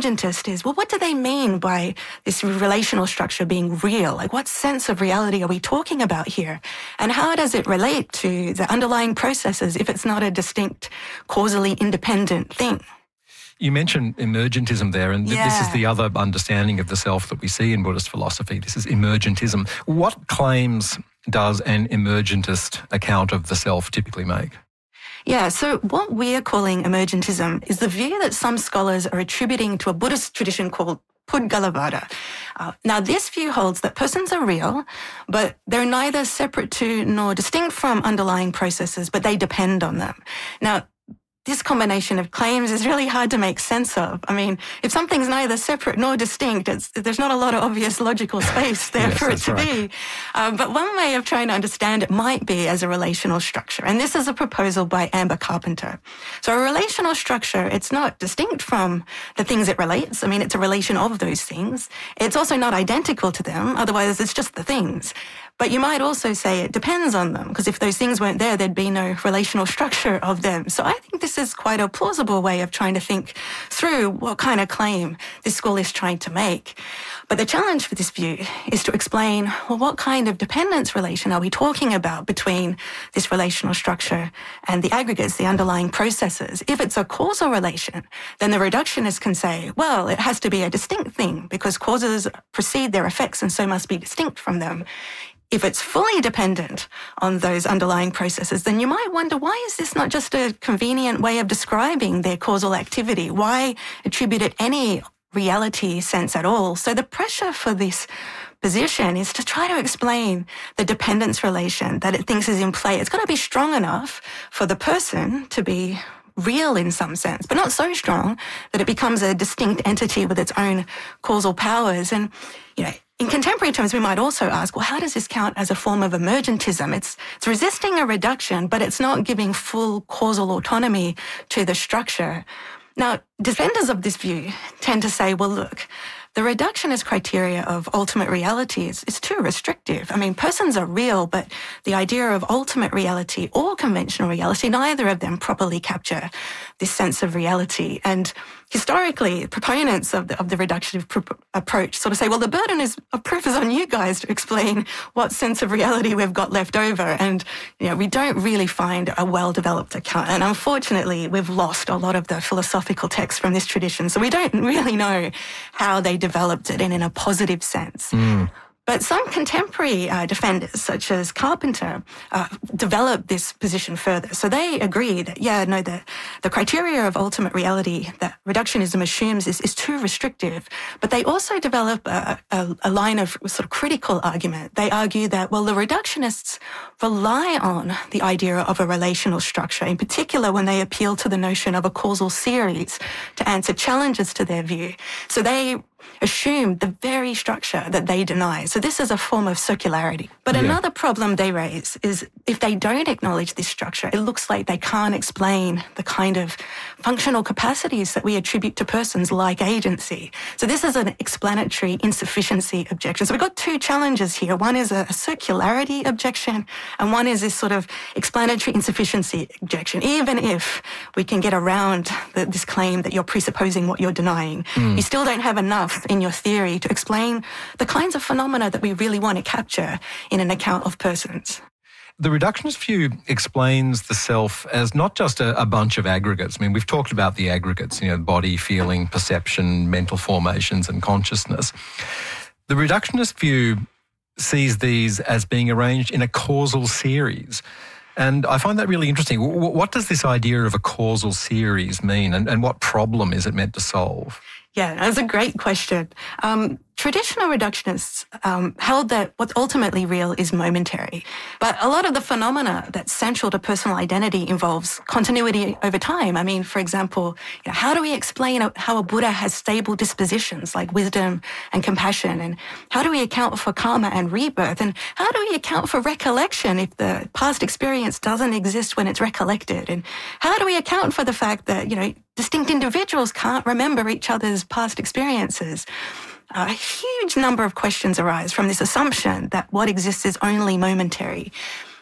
emergentist is, well, what do they mean by this relational structure being real? Like, what sense of reality are we talking about here? And how does it relate to the underlying processes if it's not a distinct, causally independent thing? You mentioned emergentism there, and this is the other understanding of the self that we see in Buddhist philosophy. This is emergentism. What claims does an emergentist account of the self typically make? Yeah, so what we're calling emergentism is the view that some scholars are attributing to a Buddhist tradition called Pudgalavada. Now, this view holds that persons are real, but they're neither separate to nor distinct from underlying processes, but they depend on them. Now, this combination of claims is really hard to make sense of. I mean, if something's neither separate nor distinct, there's not a lot of obvious logical space there for it to be. But one way of trying to understand it might be as a relational structure. And this is a proposal by Amber Carpenter. So a relational structure, it's not distinct from the things it relates. I mean, it's a relation of those things. It's also not identical to them. Otherwise, it's just the things. But you might also say it depends on them, because if those things weren't there, there'd be no relational structure of them. So I think this is quite a plausible way of trying to think through what kind of claim this school is trying to make. But the challenge for this view is to explain, well, what kind of dependence relation are we talking about between this relational structure and the aggregates, the underlying processes? If it's a causal relation, then the reductionist can say, well, it has to be a distinct thing because causes precede their effects and so must be distinct from them. If it's fully dependent on those underlying processes, then you might wonder, why is this not just a convenient way of describing their causal activity? Why attribute it any reality sense at all? So the pressure for this position is to try to explain the dependence relation that it thinks is in play. It's got to be strong enough for the person to be real in some sense, but not so strong that it becomes a distinct entity with its own causal powers. And, you know, in contemporary terms, we might also ask, well, how does this count as a form of emergentism? It's resisting a reduction, but it's not giving full causal autonomy to the structure. Now, defenders of this view tend to say, well, look, the reductionist criteria of ultimate reality is too restrictive. I mean, persons are real, but the idea of ultimate reality or conventional reality, neither of them properly capture this sense of reality. And historically, proponents of the reductive approach sort of say, well, the burden of proof is on you guys to explain what sense of reality we've got left over. And, you know, we don't really find a well-developed account. And unfortunately, we've lost a lot of the philosophical texts from this tradition. So we don't really know how they developed it in a positive sense. But some contemporary defenders, such as Carpenter, developed this position further. So they agree that, the criteria of ultimate reality that reductionism assumes is too restrictive. But they also develop a line of sort of critical argument. They argue that, well, the reductionists rely on the idea of a relational structure, in particular when they appeal to the notion of a causal series to answer challenges to their view. So they assume the very structure that they deny. So this is a form of circularity. But another problem they raise is if they don't acknowledge this structure, it looks like they can't explain the kind of functional capacities that we attribute to persons like agency. So this is an explanatory insufficiency objection. So we've got two challenges here. One is a circularity objection, and one is this sort of explanatory insufficiency objection. Even if we can get around this claim that you're presupposing what you're denying, you still don't have enough in your theory to explain the kinds of phenomena that we really want to capture in an account of persons. The reductionist view explains the self as not just a bunch of aggregates. I mean, we've talked about the aggregates, body, feeling, perception, mental formations and consciousness. The reductionist view sees these as being arranged in a causal series. And I find that really interesting. What does this idea of a causal series mean, and what problem is it meant to solve? Yeah, that's a great question. Traditional reductionists held that what's ultimately real is momentary. But a lot of the phenomena that's central to personal identity involves continuity over time. I mean, for example, how do we explain how a Buddha has stable dispositions like wisdom and compassion? And how do we account for karma and rebirth? And how do we account for recollection if the past experience doesn't exist when it's recollected? And how do we account for the fact that, distinct individuals can't remember each other's past experiences? A huge number of questions arise from this assumption that what exists is only momentary.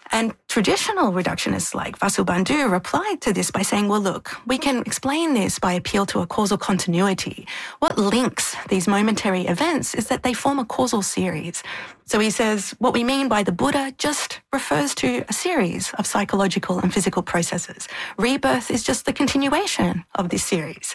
And traditional reductionists like Vasubandhu replied to this by saying, well, look, we can explain this by appeal to a causal continuity. What links these momentary events is that they form a causal series. So he says, what we mean by the Buddha just refers to a series of psychological and physical processes. Rebirth is just the continuation of this series.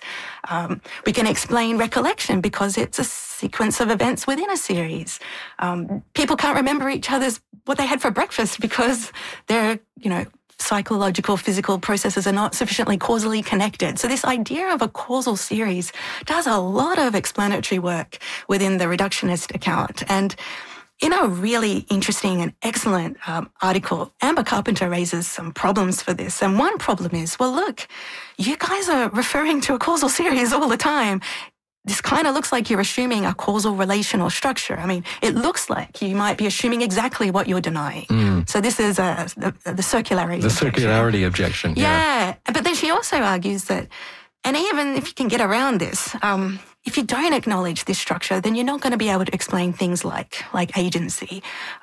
We can explain recollection because it's a sequence of events within a series. People can't remember what they had for breakfast because their, psychological, physical processes are not sufficiently causally connected. So this idea of a causal series does a lot of explanatory work within the reductionist account. And in a really interesting and excellent article, Amber Carpenter raises some problems for this. And one problem is, well, look, you guys are referring to a causal series all the time. This kind of looks like you're assuming a causal relational structure. I mean, it looks like you might be assuming exactly what you're denying. So this is the circularity objection. Circularity objection, yeah. But then she also argues that, and even if you can get around this, if you don't acknowledge this structure, then you're not going to be able to explain things like agency.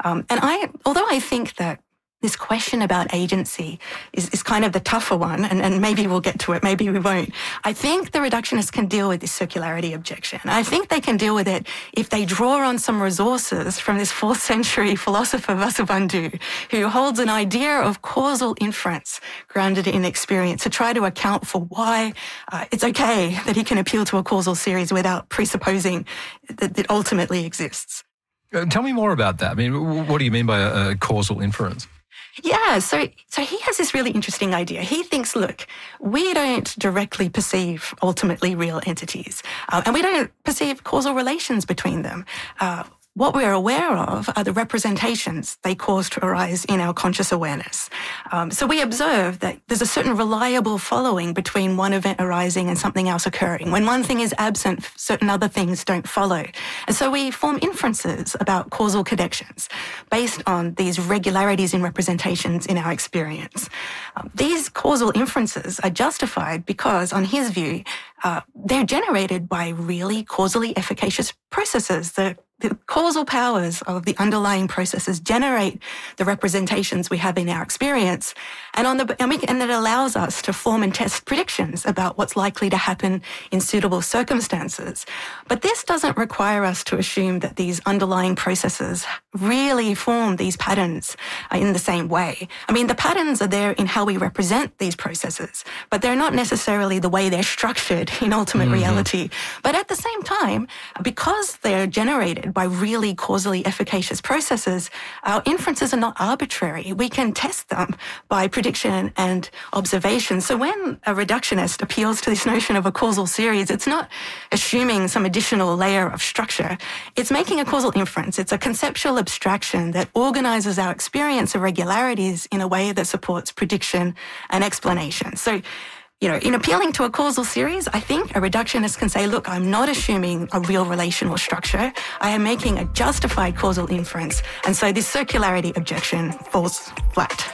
Although I think that this question about agency is kind of the tougher one, and maybe we'll get to it, maybe we won't. I think the reductionists can deal with this circularity objection. I think they can deal with it if they draw on some resources from this 4th century philosopher Vasubandhu, who holds an idea of causal inference grounded in experience to try to account for why it's okay that he can appeal to a causal series without presupposing that it ultimately exists. Tell me more about that. I mean, what do you mean by a causal inference? Yeah, so he has this really interesting idea. He thinks, look, we don't directly perceive ultimately real entities, and we don't perceive causal relations between them. What we're aware of are the representations they cause to arise in our conscious awareness. So we observe that there's a certain reliable following between one event arising and something else occurring. When one thing is absent, certain other things don't follow. And so we form inferences about causal connections based on these regularities in representations in our experience. These causal inferences are justified because, on his view, they're generated by really causally efficacious processes. The causal powers of the underlying processes generate the representations we have in our experience, and it allows us to form and test predictions about what's likely to happen in suitable circumstances. But this doesn't require us to assume that these underlying processes really form these patterns in the same way. I mean, the patterns are there in how we represent these processes, but they're not necessarily the way they're structured in ultimate reality. But at the same time, because they're generated by really causally efficacious processes, our inferences are not arbitrary. We can test them by prediction and observation. So when a reductionist appeals to this notion of a causal series, it's not assuming some additional layer of structure. It's making a causal inference. It's a conceptual abstraction that organizes our experience of regularities in a way that supports prediction and explanation. So, in appealing to a causal series, I think a reductionist can say, look, I'm not assuming a real relational structure. I am making a justified causal inference. And so this circularity objection falls flat.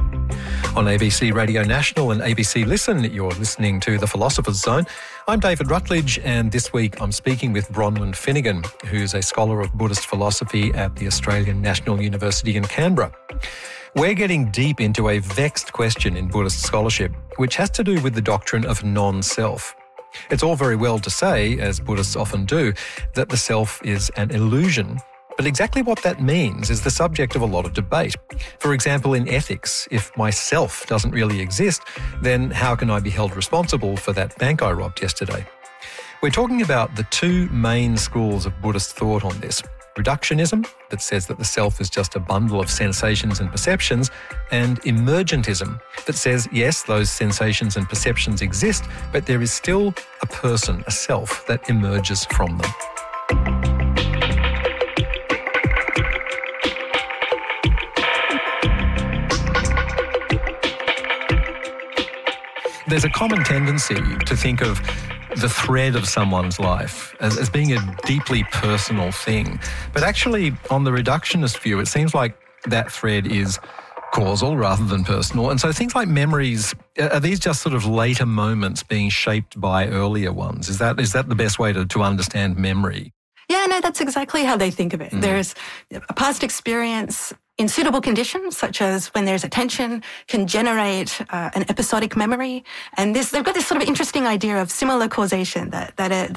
On ABC Radio National and ABC Listen, you're listening to The Philosopher's Zone. I'm David Rutledge, and this week I'm speaking with Bronwyn Finnegan, who's a scholar of Buddhist philosophy at the Australian National University in Canberra. We're getting deep into a vexed question in Buddhist scholarship, which has to do with the doctrine of non-self. It's all very well to say, as Buddhists often do, that the self is an illusion. But exactly what that means is the subject of a lot of debate. For example, in ethics, if myself doesn't really exist, then how can I be held responsible for that bank I robbed yesterday? We're talking about the two main schools of Buddhist thought on this. Reductionism, that says that the self is just a bundle of sensations and perceptions, and emergentism, that says, yes, those sensations and perceptions exist, but there is still a person, a self, that emerges from them. There's a common tendency to think of the thread of someone's life as being a deeply personal thing. But actually, on the reductionist view, it seems like that thread is causal rather than personal. And so things like memories, are these just sort of later moments being shaped by earlier ones? Is that the best way to understand memory? Yeah, no, that's exactly how they think of it. There's a past experience in suitable conditions, such as when there's attention, can generate an episodic memory. And they've got this sort of interesting idea of similar causation, that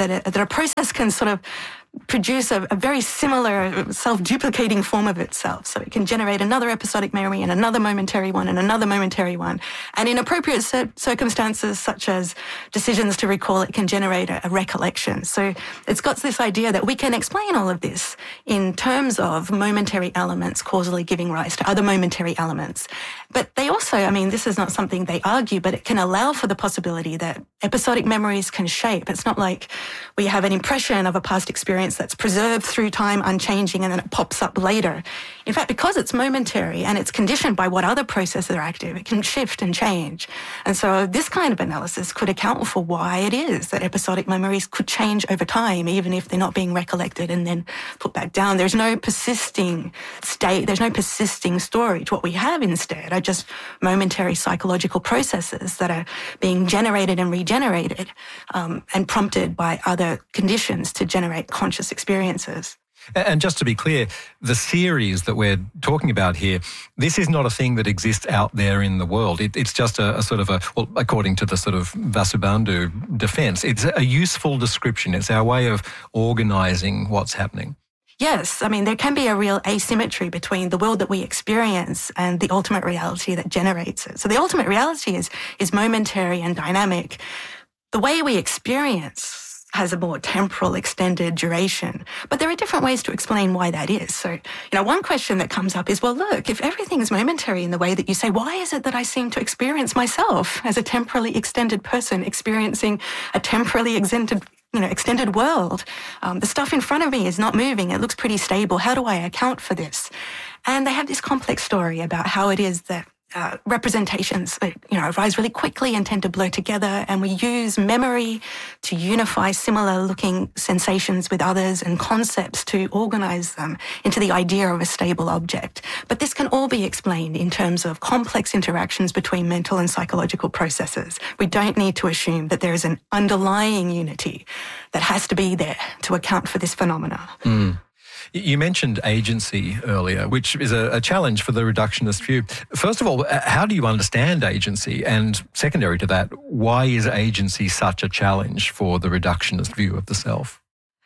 a process can sort of produce a very similar self-duplicating form of itself. So it can generate another episodic memory and another momentary one and another momentary one. And in appropriate circumstances, such as decisions to recall, it can generate a recollection. So it's got this idea that we can explain all of this in terms of momentary elements causally giving rise to other momentary elements. But they also, I mean, this is not something they argue, but it can allow for the possibility that episodic memories can shape. It's not like we have an impression of a past experience that's preserved through time, unchanging, and then it pops up later. In fact, because it's momentary and it's conditioned by what other processes are active, it can shift and change. And so this kind of analysis could account for why it is that episodic memories could change over time, even if they're not being recollected and then put back down. There's no persisting state, there's no persisting storage. What we have instead are just momentary psychological processes that are being generated and regenerated and prompted by other conditions to generate conscious experiences. And just to be clear, the series that we're talking about here, this is not a thing that exists out there in the world. It's just a sort of well, according to the sort of Vasubandhu defense, it's a useful description. It's our way of organising what's happening. Yes, I mean, there can be a real asymmetry between the world that we experience and the ultimate reality that generates it. So the ultimate reality is momentary and dynamic. The way we experience has a more temporal, extended duration. But there are different ways to explain why that is. So, one question that comes up is, well, look, if everything is momentary in the way that you say, why is it that I seem to experience myself as a temporally extended person experiencing a temporally extended world? The stuff in front of me is not moving. It looks pretty stable. How do I account for this? And they have this complex story about how it is that representations, arise really quickly and tend to blur together, and we use memory to unify similar-looking sensations with others and concepts to organize them into the idea of a stable object. But this can all be explained in terms of complex interactions between mental and psychological processes. We don't need to assume that there is an underlying unity that has to be there to account for this phenomena. Mm. You mentioned agency earlier, which is a challenge for the reductionist view. First of all, how do you understand agency? And secondary to that, why is agency such a challenge for the reductionist view of the self?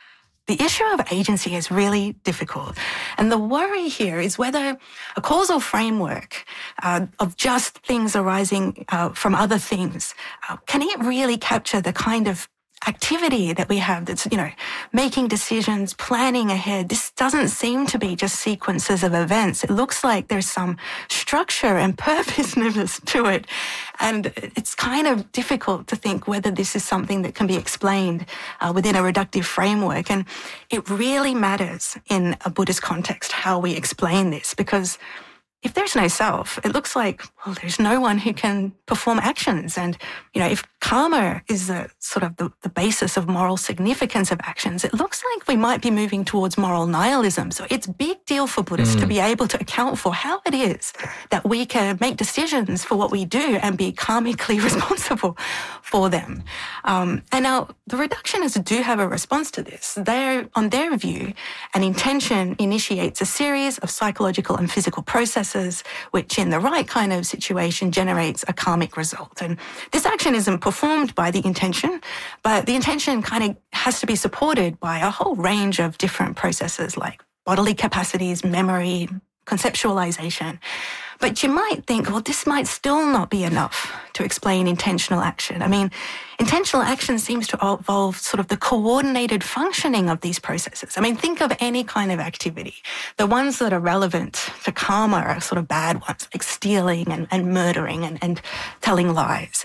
The issue of agency is really difficult. And the worry here is whether a causal framework of just things arising from other things, can it really capture the kind of activity that we have that's, making decisions, planning ahead? This doesn't seem to be just sequences of events. It looks like there's some structure and purposeness to it. And it's kind of difficult to think whether this is something that can be explained within a reductive framework. And it really matters in a Buddhist context how we explain this, because if there's no self, it looks like, well, there's no one who can perform actions. And, if karma is the sort of the basis of moral significance of actions, it looks like we might be moving towards moral nihilism. So it's a big deal for Buddhists to be able to account for how it is that we can make decisions for what we do and be karmically responsible for them. And now the reductionists do have a response to this. On their view, an intention initiates a series of psychological and physical processes, which in the right kind of situation generates a karmic result. And this action isn't performed by the intention, but the intention kind of has to be supported by a whole range of different processes like bodily capacities, memory, conceptualization. But you might think, well, this might still not be enough to explain intentional action. I mean, intentional action seems to involve sort of the coordinated functioning of these processes. I mean, think of any kind of activity. The ones that are relevant to karma are sort of bad ones, like stealing and murdering and telling lies.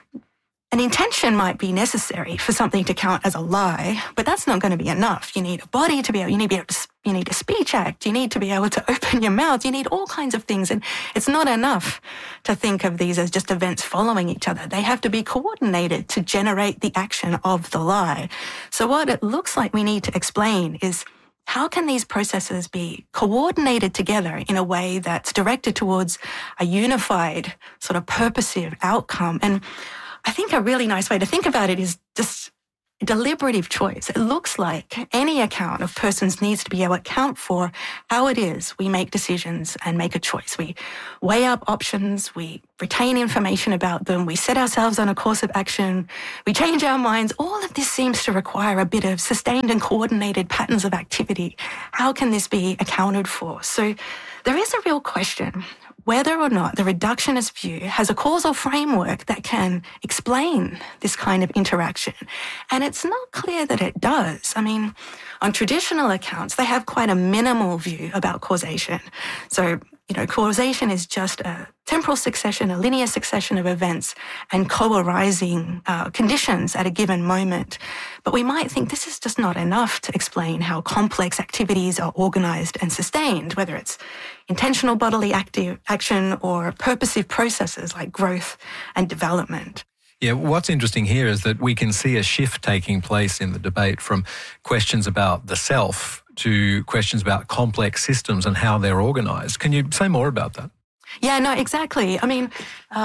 An intention might be necessary for something to count as a lie, but that's not going to be enough. You need a body to be able, you need a speech act, you need to be able to open your mouth, you need all kinds of things. And it's not enough to think of these as just events following each other. They have to be coordinated to generate the action of the lie. So what it looks like we need to explain is, how can these processes be coordinated together in a way that's directed towards a unified sort of purposive outcome? And I think a really nice way to think about it is just deliberative choice. It looks like any account of persons needs to be able to account for how it is we make decisions and make a choice. We weigh up options, we retain information about them, we set ourselves on a course of action, we change our minds. All of this seems to require a bit of sustained and coordinated patterns of activity. How can this be accounted for? So there is a real question whether or not the reductionist view has a causal framework that can explain this kind of interaction. And it's not clear that it does. I mean, on traditional accounts, they have quite a minimal view about causation. So, causation is just a temporal succession, a linear succession of events and co-arising conditions at a given moment. But we might think this is just not enough to explain how complex activities are organised and sustained, whether it's intentional bodily action or purposive processes like growth and development. Yeah, what's interesting here is that we can see a shift taking place in the debate from questions about the self to questions about complex systems and how they're organised. Can you say more about that? Yeah, no, exactly. I mean,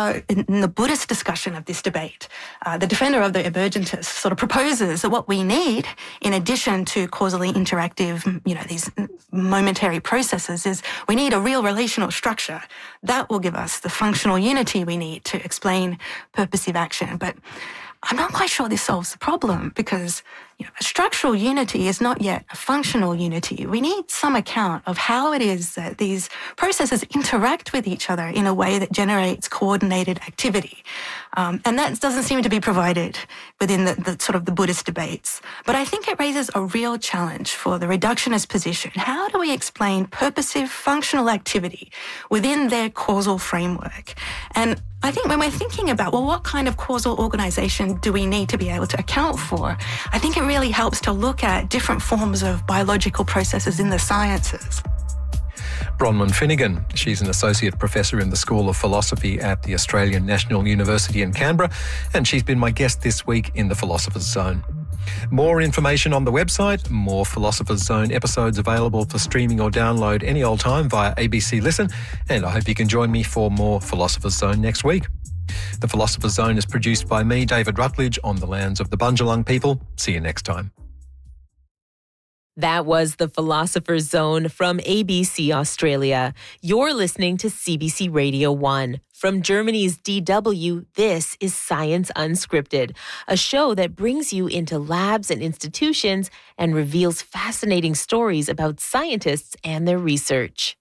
in the Buddhist discussion of this debate, the defender of the emergentist sort of proposes that what we need, in addition to causally interactive, these momentary processes, is we need a real relational structure. That will give us the functional unity we need to explain purposive action. But I'm not quite sure this solves the problem because a structural unity is not yet a functional unity. We need some account of how it is that these processes interact with each other in a way that generates coordinated activity. And that doesn't seem to be provided within the sort of the Buddhist debates. But I think it raises a real challenge for the reductionist position. How do we explain purposive functional activity within their causal framework? And I think when we're thinking about, what kind of causal organisation do we need to be able to account for? I think it really helps to look at different forms of biological processes in the sciences. Bronwyn Finnegan. She's an associate professor in the School of Philosophy at the Australian National University in Canberra, and she's been my guest this week in the Philosopher's Zone. More information on the website, more Philosopher's Zone episodes available for streaming or download any old time via ABC Listen, and I hope you can join me for more Philosopher's Zone next week. The Philosopher's Zone is produced by me, David Rutledge, on the lands of the Bundjalung people. See you next time. That was the Philosopher's Zone from ABC Australia. You're listening to CBC Radio 1. From Germany's DW, this is Science Unscripted, a show that brings you into labs and institutions and reveals fascinating stories about scientists and their research.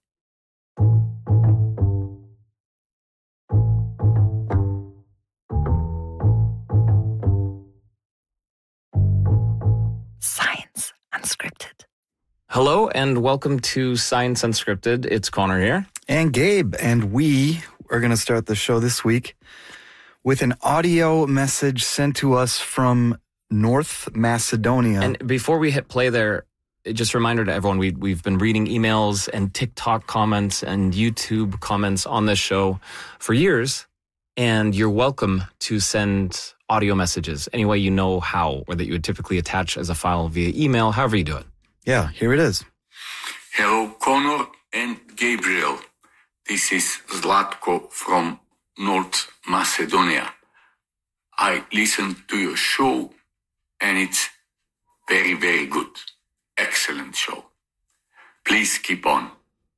Science Unscripted. Hello and welcome to Science Unscripted. It's Connor here. And Gabe. And we are going to start the show this week with an audio message sent to us from North Macedonia. And before we hit play there, just a reminder to everyone, we've been reading emails and TikTok comments and YouTube comments on this show for years. And you're welcome to send audio messages any way you know how, or that you would typically attach as a file via email, however you do it. Yeah, here it is. Hello, Connor and Gabriel. This is Zlatko from North Macedonia. I listened to your show and it's very, very good. Excellent show. Please keep on.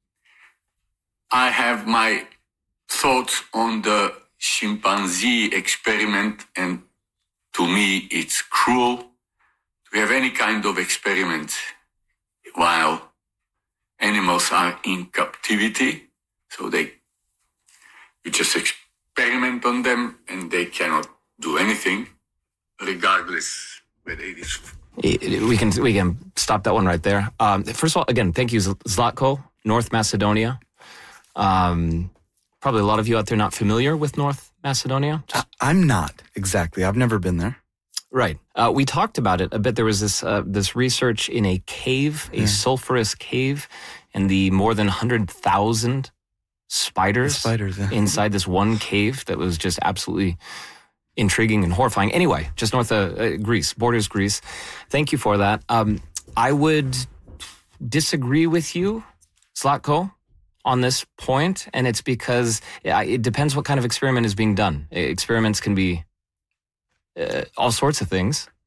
I have my thoughts on the chimpanzee experiment, and to me it's cruel to have any kind of experiment while animals are in captivity. So you just experiment on them and they cannot do anything, regardless whether it is. We can stop that one right there. First of all, again, thank you, Zlatko, North Macedonia. Probably a lot of you out there not familiar with North Macedonia. I'm not exactly. I've never been there. Right. We talked about it a bit. There was this research in a cave, a sulfurous cave, and the more than 100,000 spiders inside this one cave that was just absolutely intriguing and horrifying. Anyway, just north of Greece, borders Greece. Thank you for that. I would disagree with you, Zlatko, on this point, and it's because it depends what kind of experiment is being done. Experiments can be all sorts of things,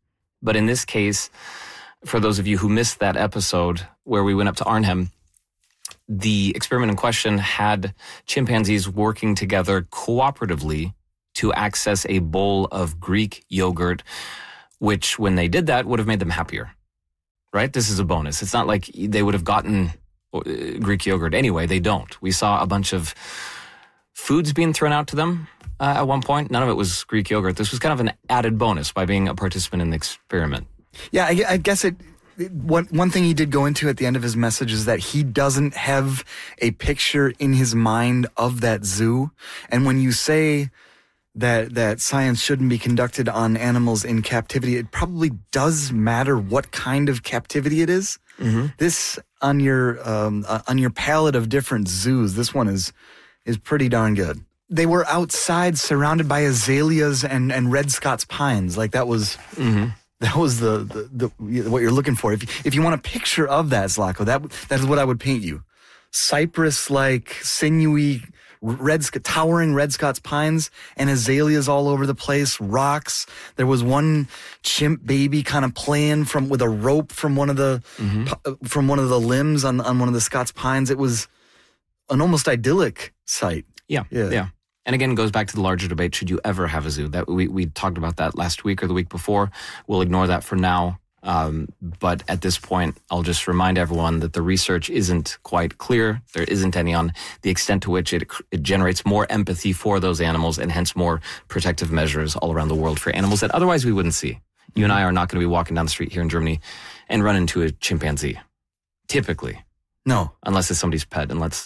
But in this case, for those of you who missed that episode where we went up to Arnhem, the experiment in question had chimpanzees working together cooperatively to access a bowl of Greek yogurt, which when they did that would have made them happier, right? This is a bonus. It's not like they would have gotten Greek yogurt anyway. They don't. We saw a bunch of foods being thrown out to them at one point. None of it was Greek yogurt. This was kind of an added bonus by being a participant in the experiment. Yeah, I guess one thing he did go into at the end of his message is that he doesn't have a picture in his mind of that zoo. And when you say that science shouldn't be conducted on animals in captivity, it probably does matter what kind of captivity it is. Mm-hmm. This on your palette of different zoos, this one is pretty darn good. They were outside surrounded by azaleas and red Scots pines. Like that was that was the what you're looking for. If you want a picture of that, Zlatko, that is what I would paint you. Cypress-like, sinewy, towering red Scots pines and azaleas all over the place, rocks. There was one chimp baby kind of playing with a rope from one of the limbs on one of the Scots pines. It was an almost idyllic sight. Yeah. And again, it goes back to the larger debate, should you ever have a zoo? That we talked about that last week or the week before. We'll ignore that for now. But at this point, I'll just remind everyone that the research isn't quite clear. There isn't any on the extent to which it generates more empathy for those animals and hence more protective measures all around the world for animals that otherwise we wouldn't see. You and I are not going to be walking down the street here in Germany and run into a chimpanzee. Typically. No. Unless it's somebody's pet.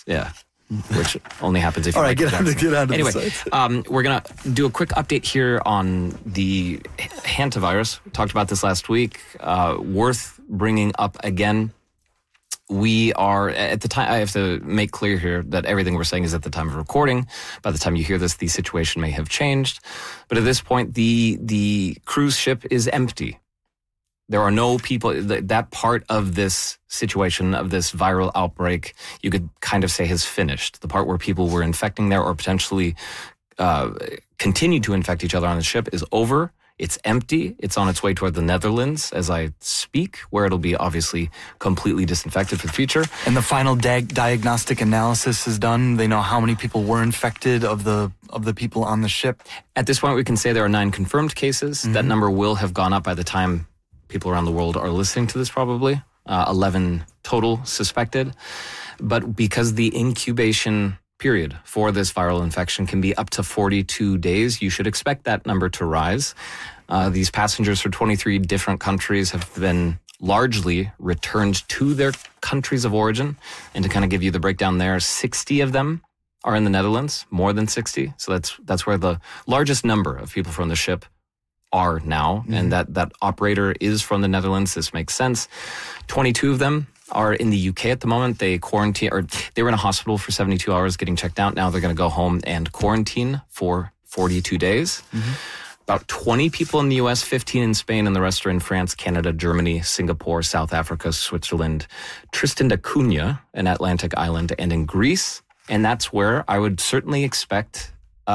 Which only happens if you get out of anyway, the sites. We're going to do a quick update here on the hantavirus. We talked about this last week. Worth bringing up again. We are, at the time, I have to make clear here that everything we're saying is at the time of recording. By the time you hear this, the situation may have changed. But at this point, the cruise ship is empty. There are no people, that part of this situation, of this viral outbreak, you could kind of say has finished. The part where people were infecting there or potentially continue to infect each other on the ship is over. It's empty. It's on its way toward the Netherlands as I speak, where it'll be obviously completely disinfected for the future. And the final diagnostic analysis is done. They know how many people were infected of the people on the ship. At this point, we can say there are 9 confirmed cases. Mm-hmm. That number will have gone up by the time people around the world are listening to this probably. 11 total suspected. But because the incubation period for this viral infection can be up to 42 days, you should expect that number to rise. These passengers from 23 different countries have been largely returned to their countries of origin. And to kind of give you the breakdown there, 60 of them are in the Netherlands, more than 60. So that's where the largest number of people from the ship are now, and that operator is from the Netherlands. This makes sense. 22 of them are in the UK at the moment. They were in a hospital for 72 hours getting checked out. Now they're going to go home and quarantine for 42 days. Mm-hmm. About 20 people in the US, 15 in Spain, and the rest are in France, Canada, Germany, Singapore, South Africa, Switzerland, Tristan da Cunha, an Atlantic island, and in Greece. And that's where I would certainly expect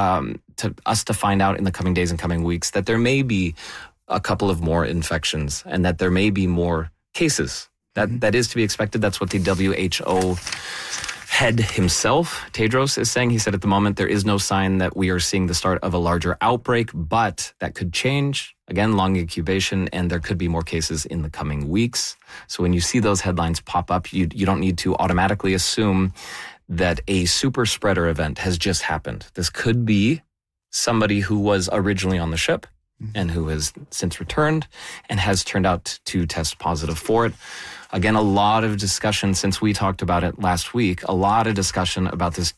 us to find out in the coming days and coming weeks that there may be a couple of more infections and that there may be more cases. That is to be expected. That's what the WHO head himself, Tedros, is saying. He said at the moment there is no sign that we are seeing the start of a larger outbreak, but that could change. Again, long incubation, and there could be more cases in the coming weeks. So when you see those headlines pop up, you don't need to automatically assume that a super spreader event has just happened. This could be somebody who was originally on the ship and who has since returned and has turned out to test positive for it. Again, a lot of discussion since we talked about it last week, a lot of discussion about this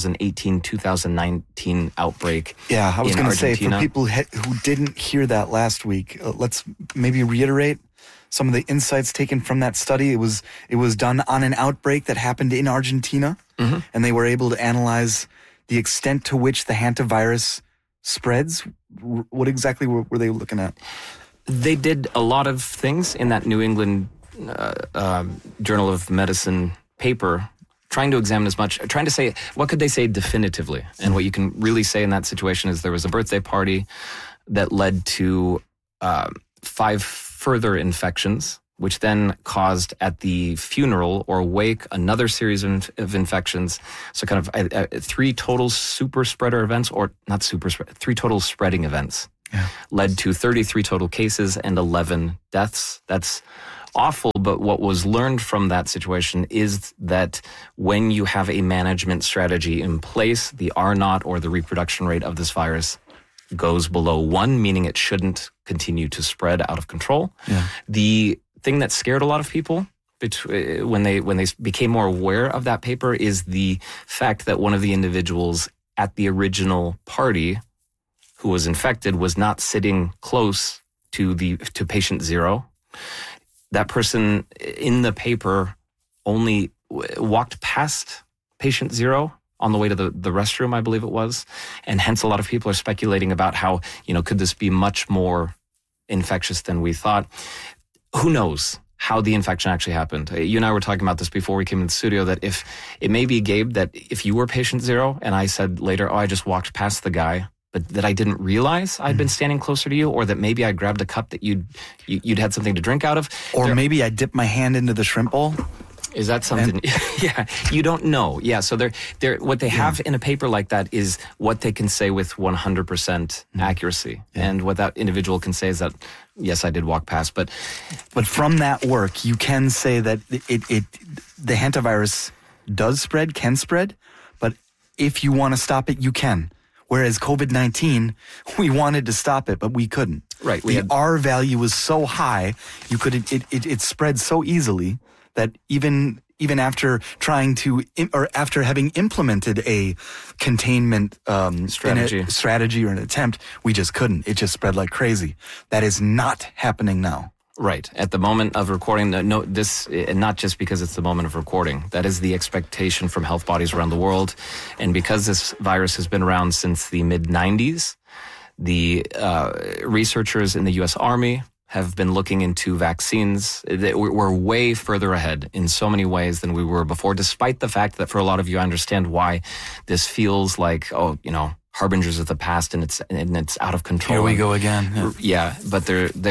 2018-2019 outbreak. Yeah, I was going to say, for people who didn't hear that last week, let's maybe reiterate some of the insights taken from that study. It was done on an outbreak that happened in Argentina, and they were able to analyze the extent to which the hantavirus spreads. What exactly were they looking at? They did a lot of things in that New England Journal of Medicine paper, trying to examine trying to say, what could they say definitively? And what you can really say in that situation is there was a birthday party that led to 5 further infections, which then caused at the funeral or wake another series of infections. So kind of 3 total super spreader events, or not super spreader, 3 total spreading events led to 33 total cases and 11 deaths. That's awful, but what was learned from that situation is that when you have a management strategy in place, the R0 or the reproduction rate of this virus goes below 1, meaning it shouldn't continue to spread out of control. Yeah. The thing that scared a lot of people when they became more aware of that paper is the fact that one of the individuals at the original party who was infected was not sitting close to patient 0. That person in the paper only walked past patient 0 on the way to the restroom, I believe it was. And hence a lot of people are speculating about how, could this be much more infectious than we thought? Who knows how the infection actually happened? You and I were talking about this before we came into the studio, that if it may be, Gabe, that if you were patient 0 and I said later, I just walked past the guy, but that I didn't realize I'd been standing closer to you, or that maybe I grabbed a cup that you'd had something to drink out of. Or maybe I dipped my hand into the shrimp bowl. Is that something? Yeah, you don't know. Yeah, so they're what they have in a paper like that is what they can say with 100% accuracy. Yeah. And what that individual can say is that, yes, I did walk past. But from that work, you can say that the hantavirus can spread, but if you want to stop it, you can. Whereas COVID-19, we wanted to stop it, but we couldn't. Right. The R value was so high, it spread so easily that even after trying to, or after having implemented a containment strategy or an attempt, we just couldn't. It just spread like crazy. That is not happening now. Right. At the moment of recording, this, and not just because it's the moment of recording, that is the expectation from health bodies around the world. And because this virus has been around since the mid-90s, the researchers in the U.S. Army have been looking into vaccines. We're way further ahead in so many ways than we were before, despite the fact that for a lot of you, I understand why this feels like, harbingers of the past and it's out of control. Here we go again. Yeah, but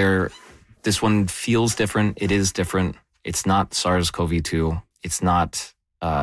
this one feels different. It is different. It's not SARS-CoV-2. It's not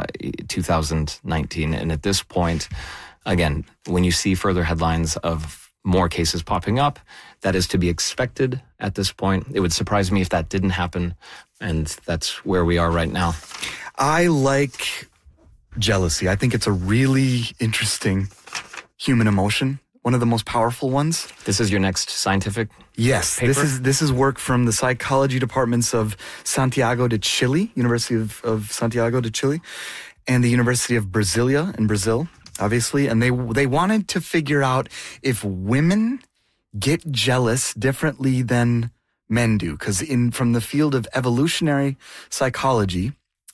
2019. And at this point, again, when you see further headlines of more cases popping up, that is to be expected at this point. It would surprise me if that didn't happen. And that's where we are right now. I like jealousy. I think it's a really interesting human emotion. One of the most powerful ones. This is your next scientific Yes, paper? This is work from the psychology departments of Santiago de Chile, University of Santiago de Chile, and the University of Brasilia in Brazil, obviously. And they wanted to figure out if women get jealous differently than men do, because from the field of evolutionary psychology,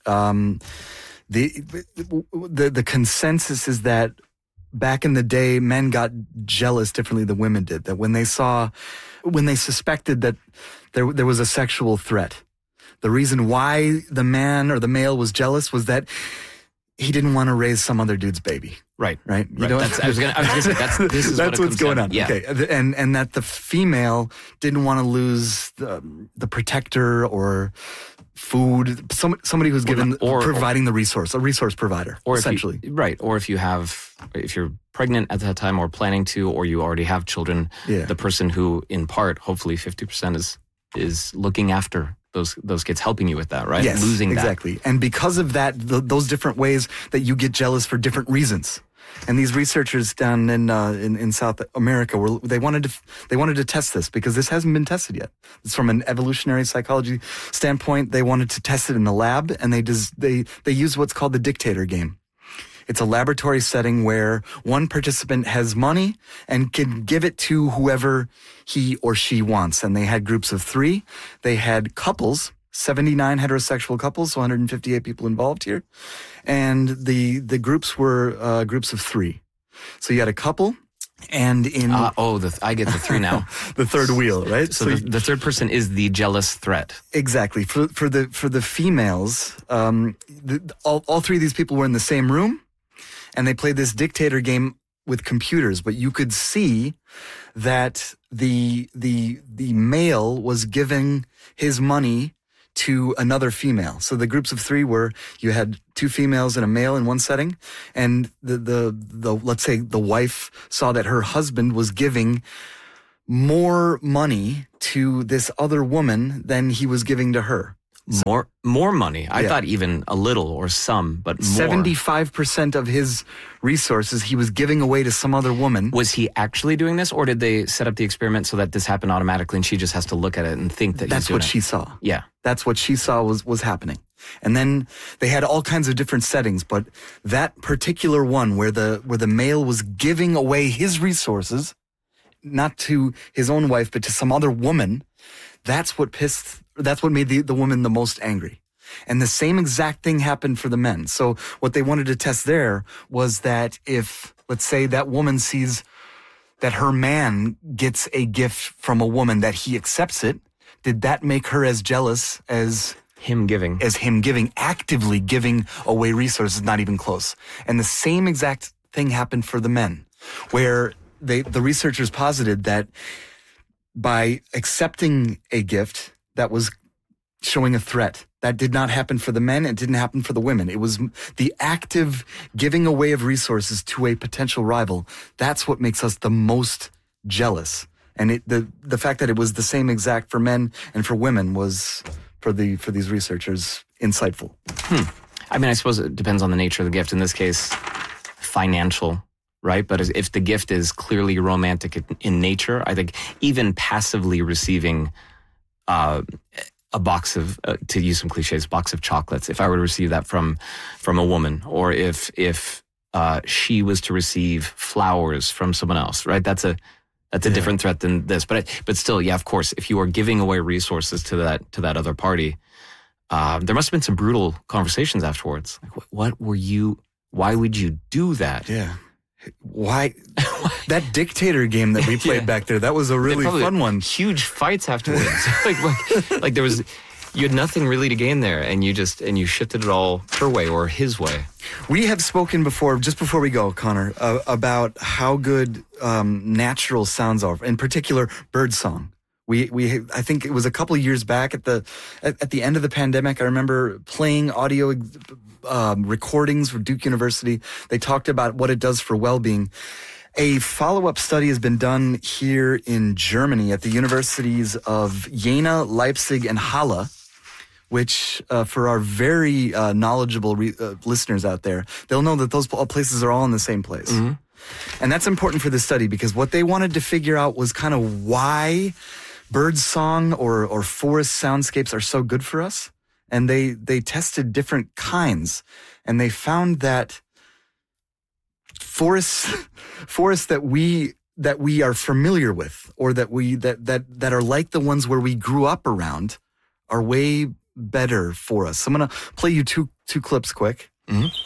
the consensus is that back in the day, men got jealous differently than women did. That when they suspected that there was a sexual threat, the reason why the man or the male was jealous was that he didn't want to raise some other dude's baby. Right. Right. I was going to say this is that's what's going on. Yeah. Okay. And that the female didn't want to lose the protector or food, somebody who's providing the resource, a resource provider, or essentially. Or if you're pregnant at that time or planning to, or you already have children, the person who, in part, hopefully 50% is looking after those kids, helping you with that, right? Yes, losing exactly. And because of that, those different ways that you get jealous for different reasons. And these researchers down in South America they wanted to test this because this hasn't been tested yet. It's from an evolutionary psychology standpoint. They wanted to test it in the lab, and they use what's called the dictator game. It's a laboratory setting where one participant has money and can give it to whoever he or she wants. And they had groups of 3. They had couples, 79 heterosexual couples, so 158 people involved here. And the groups were groups of 3. So you had a couple, and I get the 3 now. The third wheel, right? So the third person is the jealous threat. Exactly. For the females, all 3 of these people were in the same room, and they played this dictator game with computers, but you could see that the male was giving his money to another female. So the groups of three were, you had two females and a male in one setting, and the let's say the wife saw that her husband was giving more money to this other woman than he was giving to her. More money. I thought even a little or some, but more. 75% of his resources he was giving away to some other woman. Was he actually doing this, or did they set up the experiment so that this happened automatically and she just has to look at it and think that That's he's doing what it? she saw. Yeah. That's what she saw was happening. And then they had all kinds of different settings, but that particular one where the male was giving away his resources, not to his own wife, but to some other woman, that's what made the woman the most angry. And the same exact thing happened for the men. So what they wanted to test there was that if, let's say, that woman sees that her man gets a gift from a woman, that he accepts it, did that make her as jealous as him giving? Actively giving away resources, not even close. And the same exact thing happened for the men, where the researchers posited that by accepting a gift that was showing a threat, that did not happen for the men. It didn't happen for the women. It was the active giving away of resources to a potential rival. That's what makes us the most jealous. And the fact that it was the same exact for men and for women was, for these researchers, insightful. I mean, I suppose it depends on the nature of the gift. In this case, financial, right? But if the gift is clearly romantic in nature, I think even passively receiving a box of, to use some cliches, box of chocolates, if I were to receive that from a woman, or if she was to receive flowers from someone else, right? That's a different threat than this. But still, yeah, of course, if you are giving away resources to that other party, there must have been some brutal conversations afterwards. Like, what were you? Why would you do that? Yeah. Why? That dictator game that we played back there, that was a really fun one. Huge fights afterwards. like there was, you had nothing really to gain there, and you shifted it all her way or his way. We have spoken before, just before we go, Connor, about how good natural sounds are, in particular birdsong. I think it was a couple of years back at the end of the pandemic. I remember playing audio recordings for Duke University. They talked about what it does for well-being. A follow-up study has been done here in Germany at the universities of Jena, Leipzig, and Halle, which for our very knowledgeable listeners out there, they'll know that those places are all in the same place. Mm-hmm. And that's important for this study because what they wanted to figure out was kind of why bird song or forest soundscapes are so good for us. And they tested different kinds, and they found that forests that we are familiar with, or that are like the ones where we grew up around, are way better for us. So I'm gonna play you two clips quick. Mm-hmm.